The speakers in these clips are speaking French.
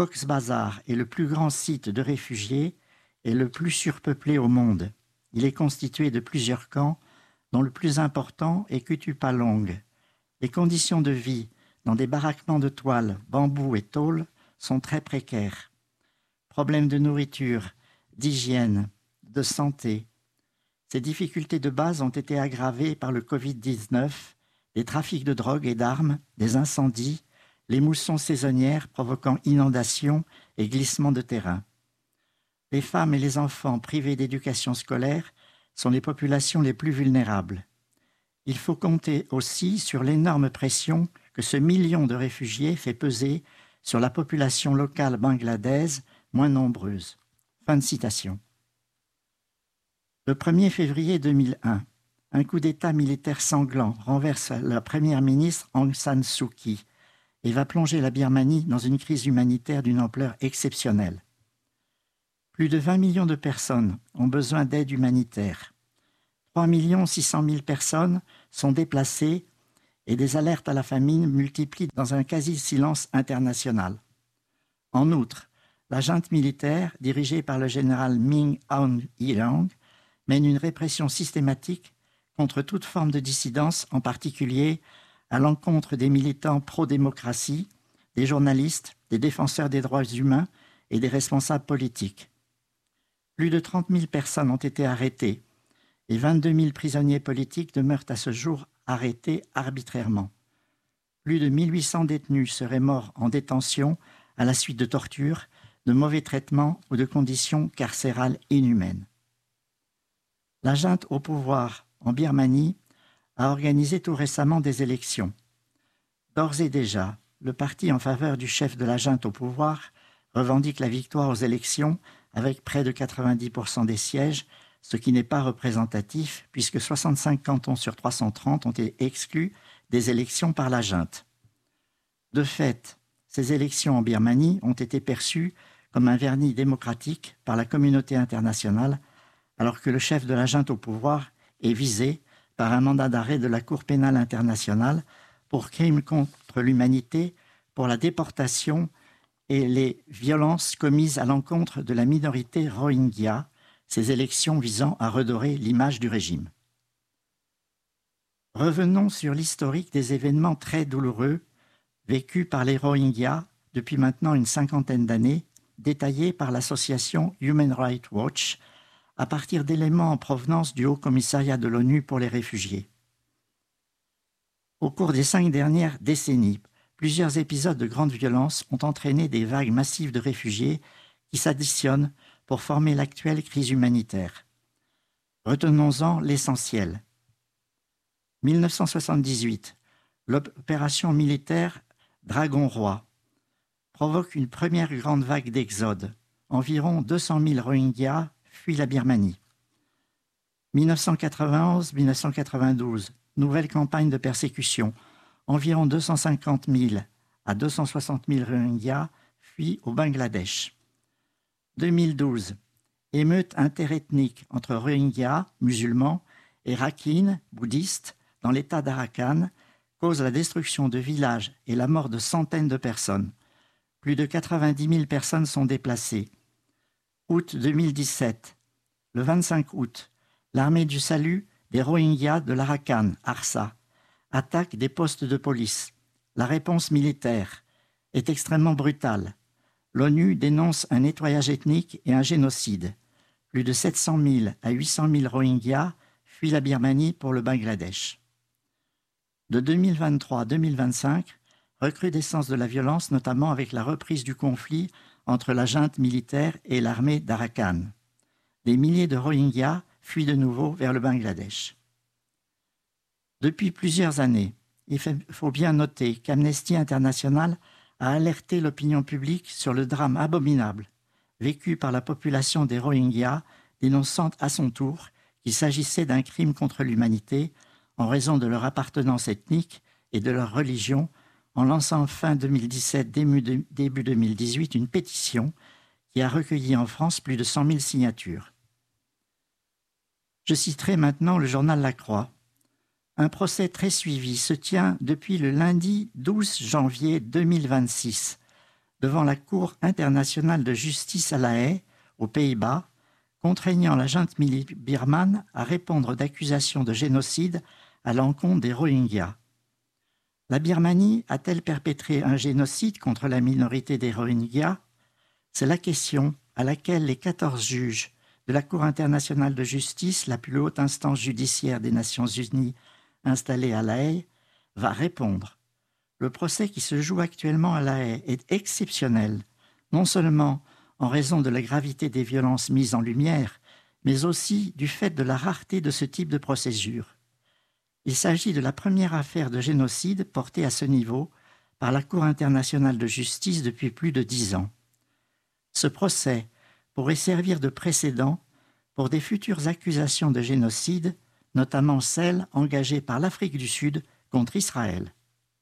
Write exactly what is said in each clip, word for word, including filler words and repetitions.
Cox's Bazar est le plus grand site de réfugiés et le plus surpeuplé au monde. Il est constitué de plusieurs camps, dont le plus important est Kutupalong. Les conditions de vie dans des baraquements de toile, bambou et tôle sont très précaires. Problèmes de nourriture, d'hygiène, de santé. Ces difficultés de base ont été aggravées par le covid dix-neuf, des trafics de drogue et d'armes, des incendies, les moussons saisonnières provoquant inondations et glissements de terrain. Les femmes et les enfants privés d'éducation scolaire sont les populations les plus vulnérables. Il faut compter aussi sur l'énorme pression que ce million de réfugiés fait peser sur la population locale bangladaise moins nombreuse. Fin de citation. Le premier février deux mille un, un coup d'État militaire sanglant renverse la première ministre Aung San Suu Kyi et va plonger la Birmanie dans une crise humanitaire d'une ampleur exceptionnelle. Plus de vingt millions de personnes ont besoin d'aide humanitaire. trois millions six cent mille personnes sont déplacées et des alertes à la famine multiplient dans un quasi-silence international. En outre, la junte militaire, dirigée par le général Min Aung Hlaing, mène une répression systématique contre toute forme de dissidence, en particulier à l'encontre des militants pro-démocratie, des journalistes, des défenseurs des droits humains et des responsables politiques. Plus de trente mille personnes ont été arrêtées et vingt-deux mille prisonniers politiques demeurent à ce jour arrêtés arbitrairement. Plus de mille huit cents détenus seraient morts en détention à la suite de tortures, de mauvais traitements ou de conditions carcérales inhumaines. La junte au pouvoir en Birmanie a organisé tout récemment des élections. D'ores et déjà, le parti en faveur du chef de la junte au pouvoir revendique la victoire aux élections avec près de quatre-vingt-dix pour cent des sièges, ce qui n'est pas représentatif puisque soixante-cinq cantons sur trois cent trente ont été exclus des élections par la junte. De fait, ces élections en Birmanie ont été perçues comme un vernis démocratique par la communauté internationale, alors que le chef de la junte au pouvoir est visé par un mandat d'arrêt de la Cour pénale internationale pour crimes contre l'humanité, pour la déportation et les violences commises à l'encontre de la minorité Rohingya, ces élections visant à redorer l'image du régime. Revenons sur l'historique des événements très douloureux vécus par les Rohingyas depuis maintenant une cinquantaine d'années, détaillés par l'association Human Rights Watch à partir d'éléments en provenance du Haut Commissariat de l'ONU pour les réfugiés. Au cours des cinq dernières décennies, plusieurs épisodes de grande violence ont entraîné des vagues massives de réfugiés qui s'additionnent pour former l'actuelle crise humanitaire. Retenons-en l'essentiel. mille neuf cent soixante-dix-huit, l'opération militaire Dragon Roi provoque une première grande vague d'exode. Environ deux cent mille Rohingyas fuient la Birmanie. mille neuf cent quatre-vingt-onze mille neuf cent quatre-vingt-douze, nouvelle campagne de persécution. Environ deux cent cinquante mille à deux cent soixante mille Rohingyas fuient au Bangladesh. deux mille douze, émeute interethnique entre Rohingyas, musulmans, et Rakhine, bouddhistes, dans l'état d'Arakan, cause la destruction de villages et la mort de centaines de personnes. Plus de quatre-vingt-dix mille personnes sont déplacées. Août deux mille dix-sept, le vingt-cinq août, l'armée du salut des Rohingyas de l'Arakan, Arsa, attaque des postes de police. La réponse militaire est extrêmement brutale. L'ONU dénonce un nettoyage ethnique et un génocide. Plus de sept cent mille à huit cent mille Rohingyas fuient la Birmanie pour le Bangladesh. De deux mille vingt-trois à deux mille vingt-cinq, recrudescence de la violence, notamment avec la reprise du conflit entre la junte militaire et l'armée d'Arakan. Des milliers de Rohingyas fuient de nouveau vers le Bangladesh. Depuis plusieurs années, il faut bien noter qu'Amnesty International a alerté l'opinion publique sur le drame abominable vécu par la population des Rohingyas, dénonçant à son tour qu'il s'agissait d'un crime contre l'humanité en raison de leur appartenance ethnique et de leur religion, en lançant fin deux mille dix-sept, début deux mille dix-huit, une pétition qui a recueilli en France plus de cent mille signatures. Je citerai maintenant le journal La Croix. Un procès très suivi se tient depuis le lundi douze janvier deux mille vingt-six devant la Cour internationale de justice à La Haye, aux Pays-Bas, contraignant la junte militaire birmane à répondre d'accusations de génocide à l'encontre des Rohingyas. La Birmanie a-t-elle perpétré un génocide contre la minorité des Rohingyas? C'est la question à laquelle les quatorze juges de la Cour internationale de justice, la plus haute instance judiciaire des Nations unies installée à La Haye, va répondre. Le procès qui se joue actuellement à La Haye est exceptionnel, non seulement en raison de la gravité des violences mises en lumière, mais aussi du fait de la rareté de ce type de procédure. Il s'agit de la première affaire de génocide portée à ce niveau par la Cour internationale de justice depuis plus de dix ans. Ce procès pourrait servir de précédent pour des futures accusations de génocide, notamment celles engagées par l'Afrique du Sud contre Israël.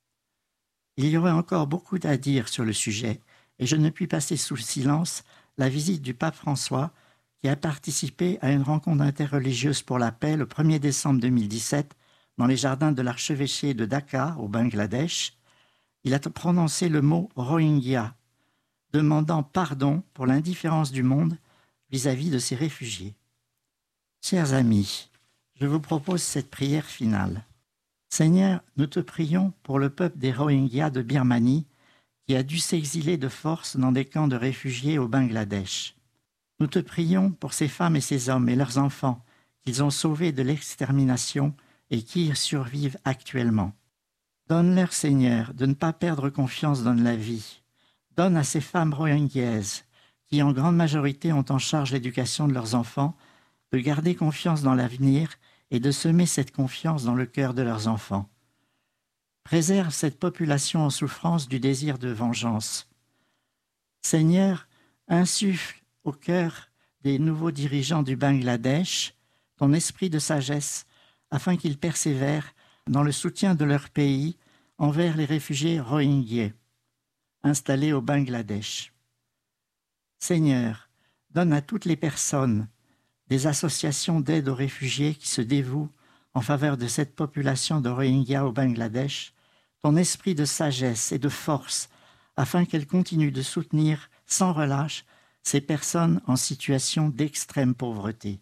Il y aurait encore beaucoup à dire sur le sujet, et je ne puis passer sous silence la visite du pape François, qui a participé à une rencontre interreligieuse pour la paix le premier décembre deux mille dix-sept dans les jardins de l'archevêché de Dhaka, au Bangladesh. Il a prononcé le mot « Rohingya », demandant pardon pour l'indifférence du monde vis-à-vis de ces réfugiés. Chers amis, je vous propose cette prière finale. Seigneur, nous te prions pour le peuple des Rohingyas de Birmanie qui a dû s'exiler de force dans des camps de réfugiés au Bangladesh. Nous te prions pour ces femmes et ces hommes et leurs enfants qu'ils ont sauvés de l'extermination et qui y survivent actuellement. Donne-leur, Seigneur, de ne pas perdre confiance dans la vie. Donne à ces femmes rohingyaises, qui en grande majorité ont en charge l'éducation de leurs enfants, de garder confiance dans l'avenir et de semer cette confiance dans le cœur de leurs enfants. Préserve cette population en souffrance du désir de vengeance. Seigneur, insuffle au cœur des nouveaux dirigeants du Bangladesh ton esprit de sagesse afin qu'ils persévèrent dans le soutien de leur pays envers les réfugiés rohingyas installés au Bangladesh. Seigneur, donne à toutes les personnes des associations d'aide aux réfugiés qui se dévouent en faveur de cette population de Rohingyas au Bangladesh, ton esprit de sagesse et de force, afin qu'elles continuent de soutenir sans relâche ces personnes en situation d'extrême pauvreté.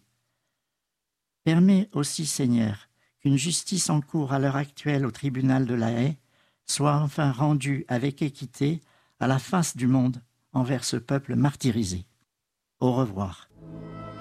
Permets aussi, Seigneur, qu'une justice en cours à l'heure actuelle au tribunal de La Haye soit enfin rendue avec équité à la face du monde envers ce peuple martyrisé. Au revoir.